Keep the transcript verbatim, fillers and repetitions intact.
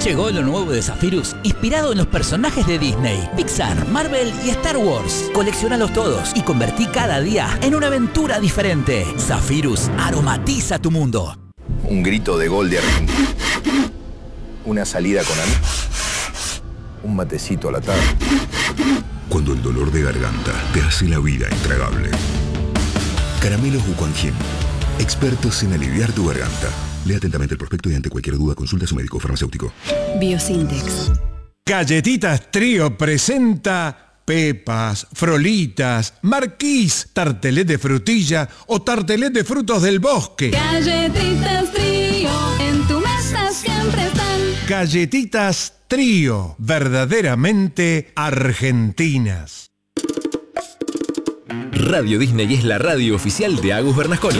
Llegó lo nuevo de Zephyrus, inspirado en los personajes de Disney, Pixar, Marvel y Star Wars. Colecciónalos todos y convertí cada día en una aventura diferente. Zephyrus aromatiza tu mundo. Un grito de gol de Argentina. Una salida con amigos. Un matecito a la tarde. Cuando el dolor de garganta te hace la vida intragable. Caramelos Wuquanjin, expertos en aliviar tu garganta. Lea atentamente el prospecto y ante cualquier duda consulta a su médico farmacéutico. Biosintex. Galletitas Trío presenta pepas, frolitas, marquís, tartelet de frutilla o tartelet de frutos del bosque. Galletitas Trío, en tu mesa siempre están. Galletitas Trío, verdaderamente argentinas. Radio Disney es la radio oficial de Agus Bernasconi.